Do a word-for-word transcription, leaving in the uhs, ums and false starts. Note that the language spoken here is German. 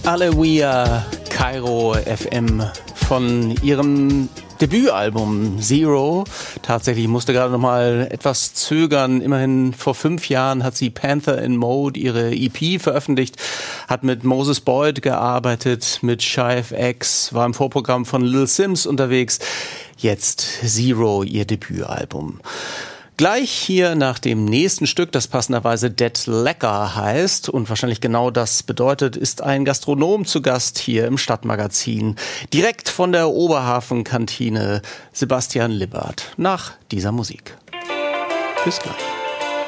Aleluia, Kairo F M von ihrem Debütalbum Zero. Tatsächlich musste gerade noch mal etwas zögern. Immerhin vor fünf Jahren hat sie Panther in Mode, ihre E P, veröffentlicht, hat mit Moses Boyd gearbeitet, mit Shy F X, war im Vorprogramm von Lil Sims unterwegs. Jetzt Zero, ihr Debütalbum. Gleich hier nach dem nächsten Stück, das passenderweise Dead Lecker heißt und wahrscheinlich genau das bedeutet, ist ein Gastronom zu Gast hier im Stadtmagazin. Direkt von der Oberhafenkantine, Sebastian Lippert, nach dieser Musik. Bis gleich.